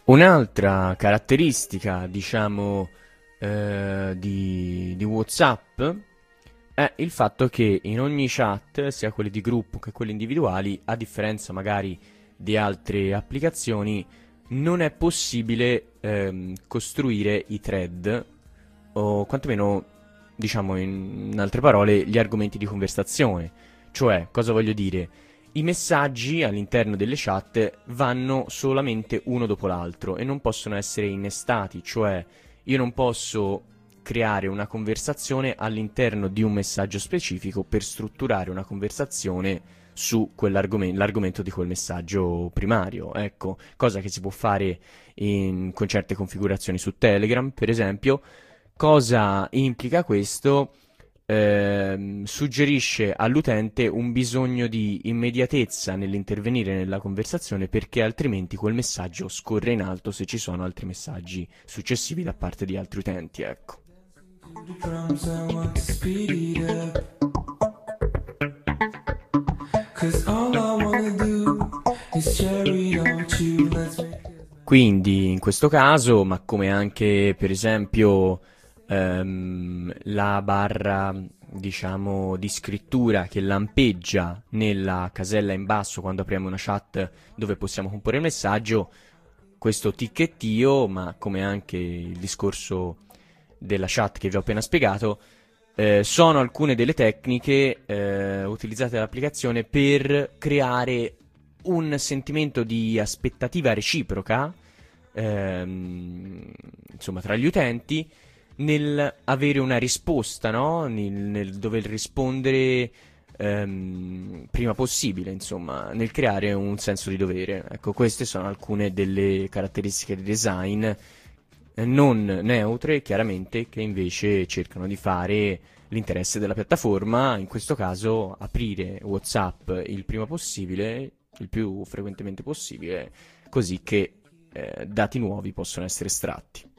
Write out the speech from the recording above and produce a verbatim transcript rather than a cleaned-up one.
Un'altra caratteristica, diciamo, eh, di, di WhatsApp è il fatto che in ogni chat, sia quelle di gruppo che quelle individuali, a differenza magari di altre applicazioni, non è possibile ehm, costruire i thread o quantomeno, diciamo in, in altre parole, gli argomenti di conversazione. Cioè, cosa voglio dire? I messaggi all'interno delle chat vanno solamente uno dopo l'altro e non possono essere innestati, cioè io non posso creare una conversazione all'interno di un messaggio specifico per strutturare una conversazione su quell'argomento, l'argomento di quel messaggio primario, ecco, cosa che si può fare in, con certe configurazioni su Telegram, per esempio. Cosa implica questo? Ehm, suggerisce all'utente un bisogno di immediatezza nell'intervenire nella conversazione perché altrimenti quel messaggio scorre in alto se ci sono altri messaggi successivi da parte di altri utenti, ecco. Drums, I want to speed it up. 'Cause all I wanna do is cherry on you. Let's make it. Quindi in questo caso, ma come anche per esempio ehm, la barra, diciamo, di scrittura che lampeggia nella casella in basso quando apriamo una chat dove possiamo comporre il messaggio, questo ticchettio, ma come anche il discorso della chat che vi ho appena spiegato, eh, sono alcune delle tecniche eh, utilizzate dall'applicazione per creare un sentimento di aspettativa reciproca, ehm, insomma, tra gli utenti, nel avere una risposta, no? Nel, nel dover rispondere ehm, prima possibile, insomma, nel creare un senso di dovere. Ecco, queste sono alcune delle caratteristiche di design eh, non neutre, chiaramente, che invece cercano di fare l'interesse della piattaforma, in questo caso aprire WhatsApp il prima possibile, il più frequentemente possibile, così che eh, dati nuovi possono essere estratti.